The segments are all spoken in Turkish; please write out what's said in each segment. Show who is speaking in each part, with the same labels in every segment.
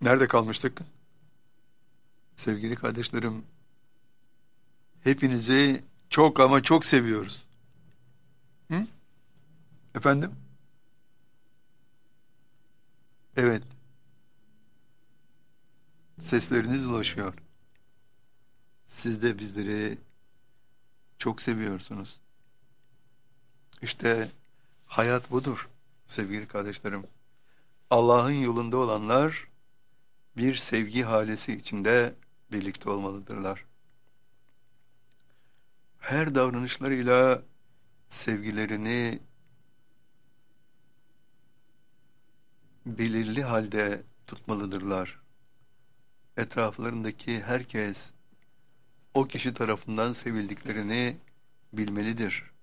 Speaker 1: Nerede kalmıştık? Sevgili kardeşlerim, hepinizi çok ama çok seviyoruz. Hı? Efendim? Evet, sesleriniz ulaşıyor. Siz de bizleri çok seviyorsunuz. İşte hayat budur sevgili kardeşlerim. Allah'ın yolunda olanlar bir sevgi halesi içinde birlikte olmalıdırlar. Her davranışlarıyla sevgilerini belirli halde tutmalıdırlar. Etraflarındaki herkes o kişi tarafından sevildiklerini bilmelidir.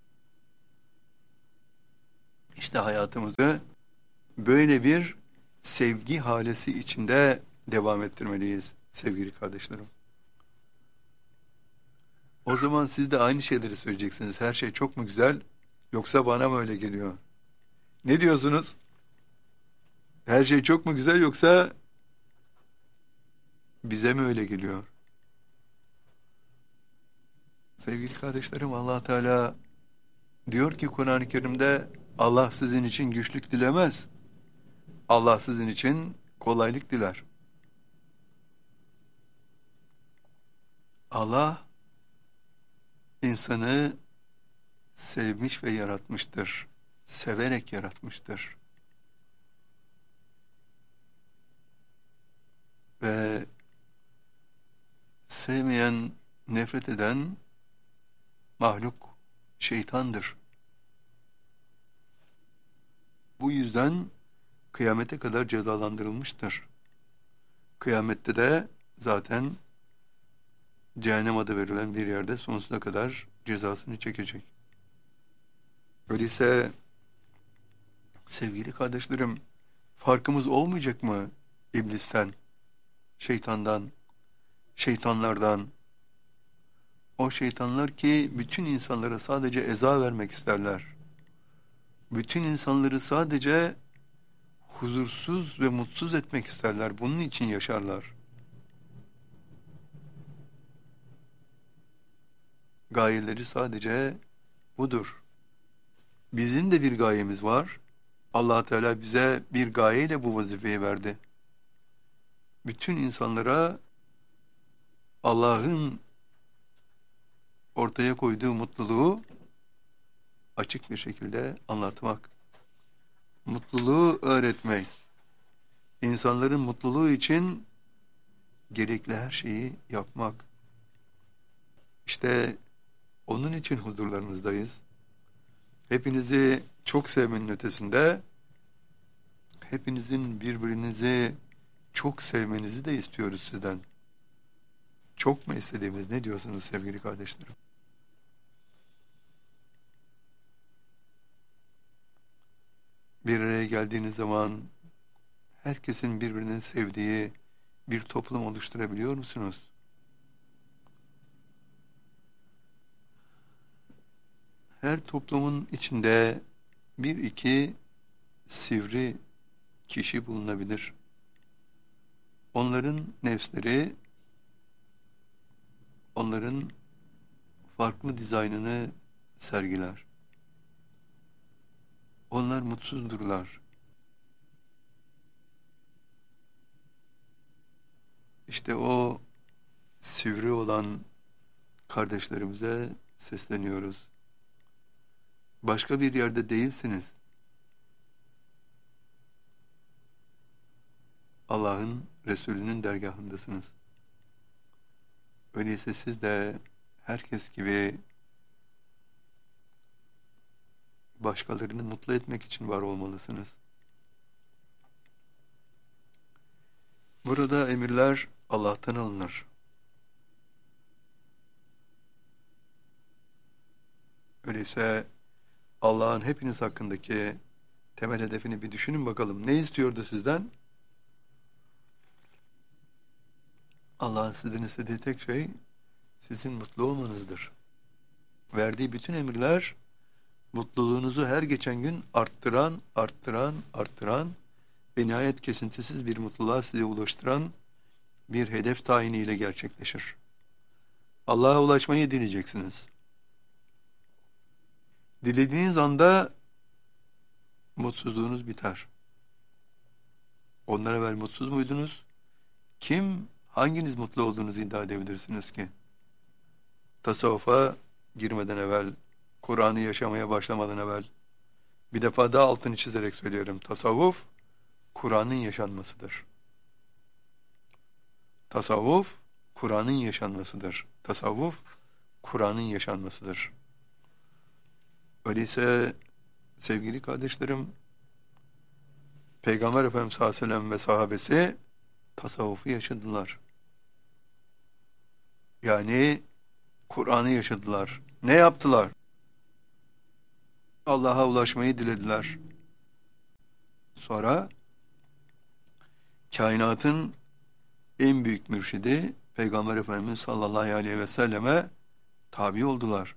Speaker 1: İşte hayatımızı böyle bir sevgi halesi içinde devam ettirmeliyiz sevgili kardeşlerim. O zaman siz de aynı şeyleri söyleyeceksiniz. Her şey çok mu güzel yoksa bana mı öyle geliyor? Ne diyorsunuz? Her şey çok mu güzel yoksa bize mi öyle geliyor? Sevgili kardeşlerim, Allah Teala diyor ki Kur'an-ı Kerim'de Allah sizin için güçlük dilemez. Allah sizin için kolaylık diler. Allah insanı sevmiş ve yaratmıştır. Severek yaratmıştır. Ve sevmeyen, nefret eden mahluk şeytandır. Bu yüzden kıyamete kadar cezalandırılmıştır. Kıyamette de zaten cehennem adı verilen bir yerde sonsuza kadar cezasını çekecek. Öyleyse sevgili kardeşlerim, farkımız olmayacak mı iblisten, şeytandan, şeytanlardan? O şeytanlar ki bütün insanlara sadece eza vermek isterler. Bütün insanları sadece huzursuz ve mutsuz etmek isterler. Bunun için yaşarlar. Gayeleri sadece budur. Bizim de bir gayemiz var. Allah Teala bize bir gayeyle bu vazifeyi verdi. Bütün insanlara Allah'ın ortaya koyduğu mutluluğu açık bir şekilde anlatmak, mutluluğu öğretmek, insanların mutluluğu için gerekli her şeyi yapmak. İşte onun için huzurlarınızdayız. Hepinizi çok sevmenin ötesinde, hepinizin birbirinizi çok sevmenizi de istiyoruz sizden. Çok mu istediğimiz, ne diyorsunuz sevgili kardeşlerim? Bir araya geldiğiniz zaman herkesin birbirini sevdiği bir toplum oluşturabiliyor musunuz? Her toplumun içinde bir iki sivri kişi bulunabilir. Onların nefsleri, onların farklı dizaynını sergiler. Onlar mutsuzdurlar. İşte o sivri olan kardeşlerimize sesleniyoruz. Başka bir yerde değilsiniz. Allah'ın Resulü'nün dergahındasınız. Öyleyse siz de herkes gibi başkalarını mutlu etmek için var olmalısınız. Burada emirler Allah'tan alınır. Öyleyse Allah'ın hepiniz hakkındaki temel hedefini bir düşünün bakalım. Ne istiyordu sizden? Allah'ın sizden istediği tek şey sizin mutlu olmanızdır. Verdiği bütün emirler mutluluğunuzu her geçen gün arttıran ve nihayet kesintisiz bir mutluluğa size ulaştıran bir hedef tayiniyle gerçekleşir. Allah'a ulaşmayı dileyeceksiniz. Dilediğiniz anda mutsuzluğunuz biter. Ondan evvel mutsuz muydunuz? Hanginiz mutlu olduğunuzu iddia edebilirsiniz ki? Tasavvufa girmeden evvel, Kur'an'ı yaşamaya başlamadan evvel, bir defa daha altını çizerek söylüyorum. Tasavvuf, Kur'an'ın yaşanmasıdır. Tasavvuf, Kur'an'ın yaşanmasıdır. Tasavvuf, Kur'an'ın yaşanmasıdır. Öyleyse sevgili kardeşlerim, Peygamber Efendimiz sallallahu aleyhi ve sellem ve sahabesi tasavvufu yaşadılar. Yani Kur'an'ı yaşadılar. Ne yaptılar? Allah'a ulaşmayı dilediler. Sonra kainatın en büyük mürşidi Peygamber Efendimiz sallallahu aleyhi ve selleme tabi oldular.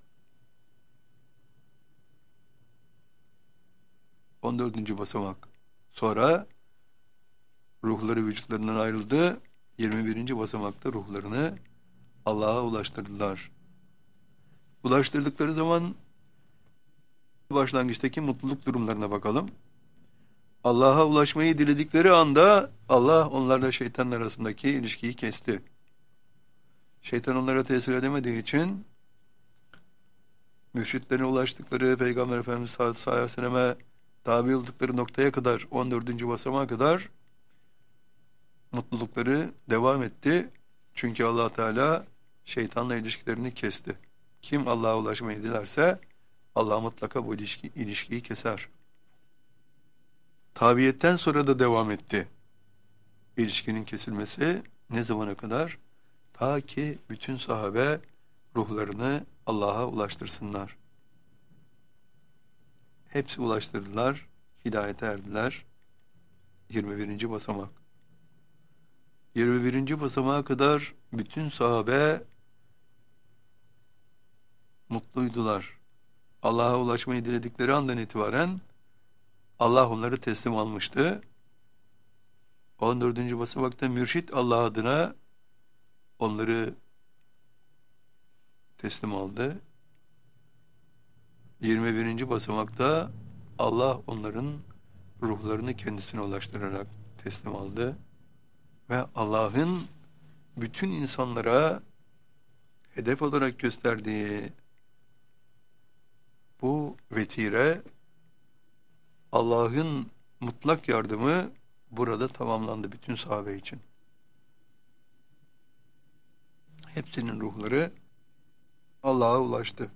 Speaker 1: 14. basamak. Sonra ruhları vücutlarından ayrıldı. 21. basamakta ruhlarını Allah'a ulaştırdılar. Ulaştırdıkları zaman başlangıçtaki mutluluk durumlarına bakalım. Allah'a ulaşmayı diledikleri anda Allah onlarla şeytanın arasındaki ilişkiyi kesti. Şeytan onlara tesir edemediği için mürşitlerine ulaştıkları Peygamber Efendimiz sallallahu aleyhi ve selleme tabi oldukları noktaya kadar 14. basamağa kadar mutlulukları devam etti. Çünkü Allah Teala şeytanla ilişkilerini kesti. Kim Allah'a ulaşmayı dilerse Allah mutlaka bu ilişkiyi keser. Tabiyetten sonra da devam etti. İlişkinin kesilmesi ne zamana kadar? Ta ki bütün sahabe ruhlarını Allah'a ulaştırsınlar. Hepsi ulaştırdılar, hidayete erdiler. 21. basamak. 21. basamağa kadar bütün sahabe mutluydular. Allah'a ulaşmayı diledikleri andan itibaren Allah onları teslim almıştı. 14. basamakta mürşit Allah adına onları teslim aldı. 21. basamakta Allah onların ruhlarını kendisine ulaştırarak teslim aldı. Ve Allah'ın bütün insanlara hedef olarak gösterdiği bu vetire, Allah'ın mutlak yardımı burada tamamlandı bütün sahabe için. Hepsinin ruhları Allah'a ulaştı.